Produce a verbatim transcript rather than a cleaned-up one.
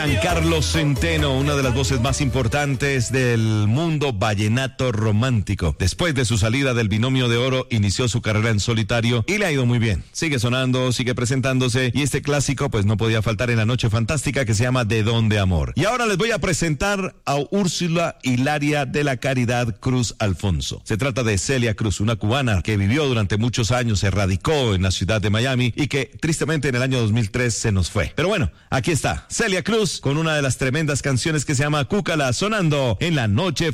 Carlos Centeno, una de las voces más importantes del mundo vallenato romántico. Después de su salida del Binomio de Oro, inició su carrera en solitario y le ha ido muy bien. Sigue sonando, sigue presentándose y este clásico pues no podía faltar en la noche fantástica que se llama De Dónde Amor. Y ahora les voy a presentar a Úrsula Hilaria de la Caridad Cruz Alfonso. Se trata de Celia Cruz, una cubana que vivió durante muchos años, se radicó en la ciudad de Miami y que tristemente en el año dos mil tres se nos fue. Pero bueno, aquí está Celia Cruz con una de las tremendas canciones que se llama Cúcala, sonando en la noche